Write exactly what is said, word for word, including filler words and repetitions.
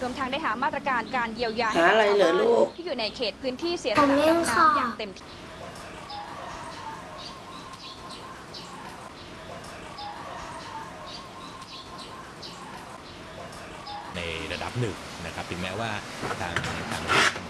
วมทั้งได้หามาตรการการเยียวยาให้หาอะไรเหรอลูกที่อยู่ในเขตพื้นที่เสียสละน้ำอย่างเต็มที่ในระดับหนึ่งนะครับถึงแม้ว่าทางทาง